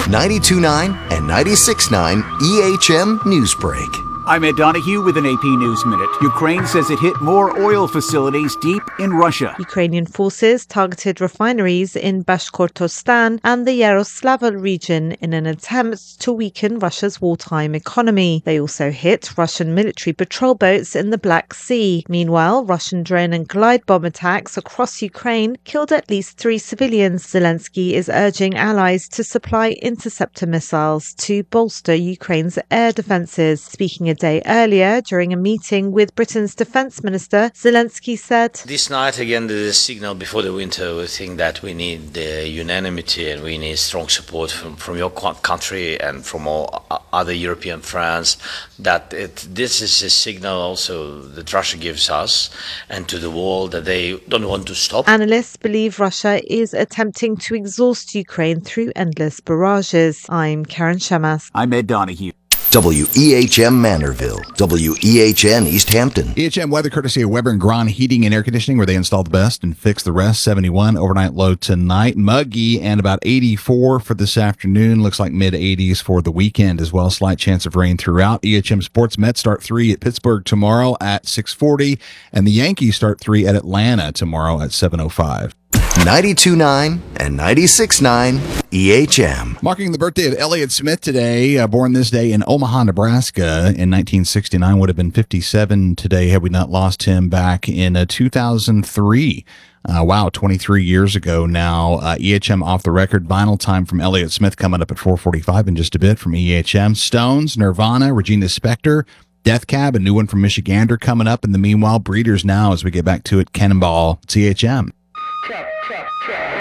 92.9 and 96.9 EHM Newsbreak. I'm Ed Donahue with an AP News Minute. Ukraine says it hit more oil facilities deep in Russia. Ukrainian forces targeted refineries in Bashkortostan and the Yaroslavl region in an attempt to weaken Russia's wartime economy. They also hit Russian military patrol boats in the Black Sea. Meanwhile, Russian drone and glide bomb attacks across Ukraine killed at least 3 civilians. Zelensky is urging allies to supply interceptor missiles to bolster Ukraine's air defences. Speaking a day earlier, during a meeting with Britain's Defence Minister, Zelensky said, "This night, again, there is a signal before the winter. We think that we need unanimity and we need strong support from your country and from all other European friends, that this is a signal also that Russia gives us and to the world that they don't want to stop." Analysts believe Russia is attempting to exhaust Ukraine through endless barrages. I'm Karen Shamas. I'm Ed Donahue. WEHM Manorville, WEHN East Hampton. EHM weather courtesy of Weber and Gron Heating and Air Conditioning, where they install the best and fix the rest. 71 overnight low tonight, muggy and about 84 for this afternoon. Looks like mid-80s for the weekend as well. Slight chance of rain throughout. EHM Sports Mets start 3 at Pittsburgh tomorrow at 6:40, and the Yankees start 3 at Atlanta tomorrow at 7:05. 92.9 and 96.9 EHM. Marking the birthday of Elliott Smith today, born this day in Omaha, Nebraska in 1969, would have been 57 today had we not lost him back in 2003. Wow, 23 years ago now. EHM off the record. Vinyl time from Elliott Smith coming up at 4:45 in just a bit from EHM. Stones, Nirvana, Regina Spektor, Death Cab, a new one from Michigander coming up. In the meanwhile, Breeders Now as we get back to it. Cannonball, it's EHM. Check.